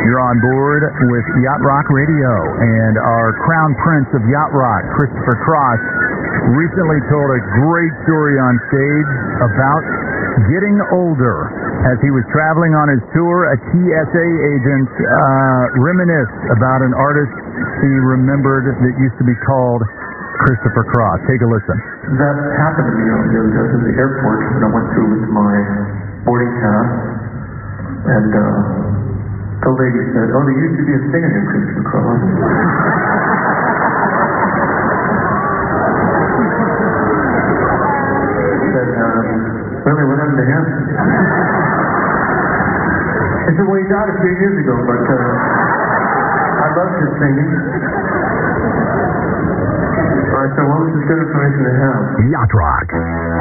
You're on board with Yacht Rock Radio, and our crown prince of Yacht Rock, Christopher Cross, recently told a great story on stage about getting older. As he was traveling on his tour, a TSA agent reminisced about an artist he remembered that used to be called Christopher Cross. Take a listen. That happened to me. I was in the airport when I went through with my boarding pass, and the lady said, "Oh, there used to be a singer named Christopher Cross." Said, "Really, what happened to him?" I said, "Well, he died a few years ago, but I loved his singing." I said, "Well, this is good information to have." Yacht Rock.